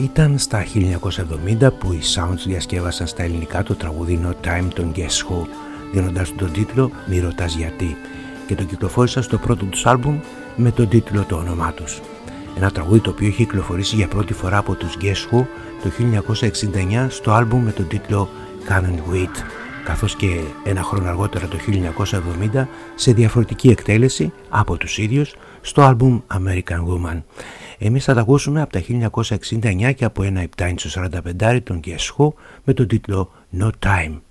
Ήταν στα 1970 που οι Sounds διασκεύασαν στα ελληνικά το τραγούδι No Time των Guess Who, δίνοντας του τον τίτλο «Μη ρωτάς γιατί», και το κυκλοφόρησαν στο πρώτο τους άλμπουμ με τον τίτλο το όνομά τους. Ένα τραγούδι το οποίο είχε κυκλοφορήσει για πρώτη φορά από τους Guess Who το 1969 στο άλμπουμ με τον τίτλο Cannon Wheat, καθώς και ένα χρόνο αργότερα το 1970 σε διαφορετική εκτέλεση από τους ίδιους στο άλμπουμ American Woman. Εμείς θα τα ακούσουμε από τα 1969 και από ένα 7 inch 45 των Guess Who με τον τίτλο No Time.